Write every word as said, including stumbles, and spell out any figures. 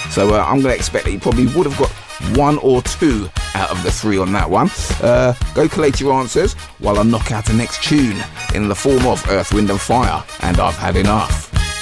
So uh, I'm going to expect that you probably would have got one or two out of the three on that one. Uh, go collate your answers while I knock out the next tune in the form of Earth, Wind and Fire and I've Had Enough.